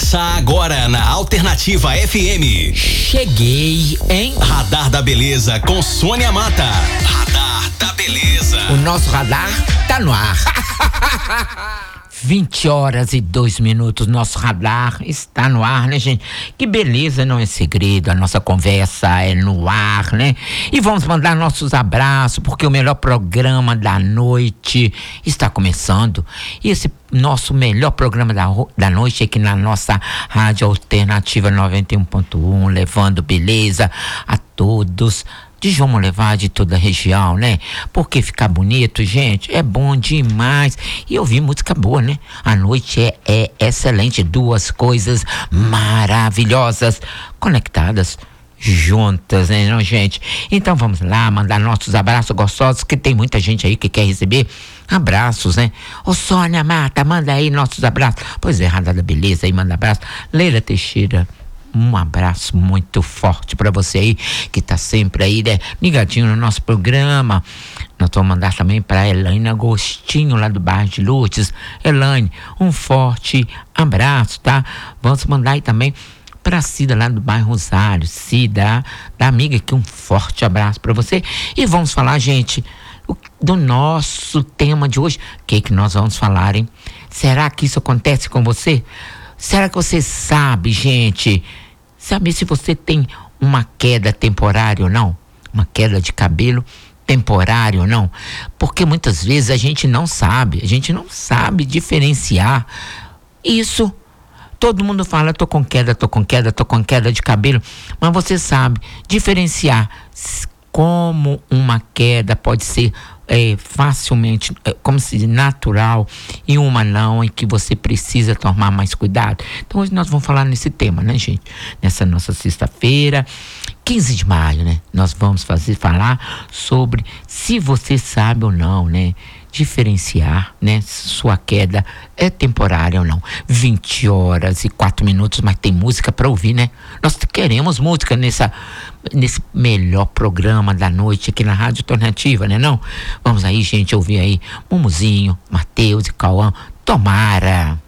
Começa agora na Alternativa FM. Cheguei, hein? Radar da Beleza com Sônia Mata. Radar da Beleza. O nosso radar tá no ar. 20h02, nosso radar está no ar, né, gente? Que beleza, não é segredo, a nossa conversa é no ar, né? E vamos mandar nossos abraços, porque o melhor programa da noite está começando. E esse nosso melhor programa da noite é aqui na nossa Rádio Alternativa 91.1, levando beleza a todos. Vamos levar de toda a região, né? Porque ficar bonito, gente, é bom demais. E ouvir música boa, né? A noite é excelente. Duas coisas maravilhosas conectadas juntas, né, não, gente? Então vamos lá, mandar nossos abraços gostosos, que tem muita gente aí que quer receber abraços, né? Ô Sônia Mata, manda aí nossos abraços. Pois é, Radar da Beleza aí, manda abraço. Leila Teixeira, um abraço muito forte pra você aí, que tá sempre aí, né, ligadinho no nosso programa. Nós vamos mandar também pra Elaine Agostinho, lá do bairro de Lourdes. Elaine, um forte abraço, tá? Vamos mandar aí também pra Cida, lá do bairro Rosário. Cida, da amiga aqui, um forte abraço pra você. E vamos falar, gente, do nosso tema de hoje. O que nós vamos falar, hein? Será que isso acontece com você? Será que você sabe, gente, sabe se você tem uma queda temporária ou não? Uma queda de cabelo temporária ou não? Porque muitas vezes a gente não sabe diferenciar isso. Todo mundo fala, tô com queda de cabelo, mas você sabe diferenciar como uma queda pode ser facilmente, como se diz, natural, e uma não, em que você precisa tomar mais cuidado. Então hoje nós vamos falar nesse tema, né, gente? Nessa nossa sexta-feira, 15 de maio, né? Nós vamos falar sobre se você sabe ou não, né? Diferenciar, né? Se sua queda é temporária ou não. 20h04, mas tem música para ouvir, né? Nós queremos música nesse melhor programa da noite aqui na Rádio Alternativa, né não? Vamos aí, gente, ouvir aí Mumuzinho, Matheus e Cauã, Tomara.